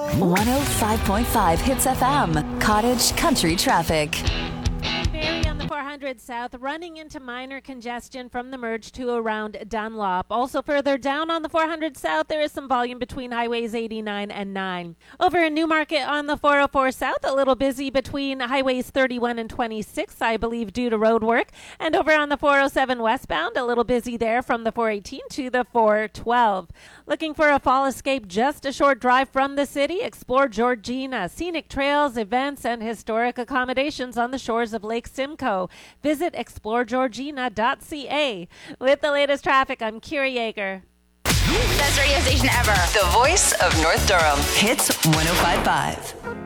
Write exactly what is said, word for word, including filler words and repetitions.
one oh five point five Hits F M, Cottage Country Traffic. Barry on the four hundred South, running into minor congestion from the merge to around Dunlop. Also further down on the four hundred South, there is some volume between highways eighty-nine and nine. Over in Newmarket on the four oh four South, a little busy between highways thirty-one and twenty-six, I believe due to road work. And over on the four oh seven westbound, a little busy there from the four eighteen to the four twelve. Looking for a fall escape, just a short drive from the city? Explore Georgina. Scenic trails, events, and historic accommodations on the shores of Lake Simcoe. Visit explore georgina dot c a. With the latest traffic, I'm Kira Yeager. Best radio station ever. The voice of North Durham. Hits one oh five point five.